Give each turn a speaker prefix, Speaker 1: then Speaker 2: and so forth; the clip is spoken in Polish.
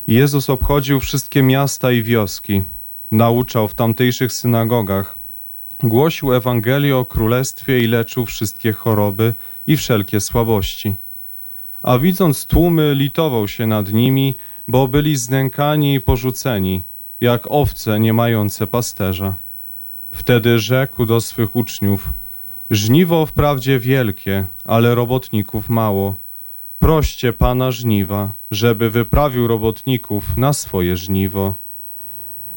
Speaker 1: Jezus obchodził wszystkie miasta i wioski, nauczał w tamtejszych synagogach, głosił Ewangelię o Królestwie i leczył wszystkie choroby i wszelkie słabości. A widząc tłumy, litował się nad nimi, bo byli znękani i porzuceni, jak owce nie mające pasterza. Wtedy rzekł do swych uczniów: żniwo wprawdzie wielkie, ale robotników mało. Proście Pana żniwa, żeby wyprawił robotników na swoje żniwo.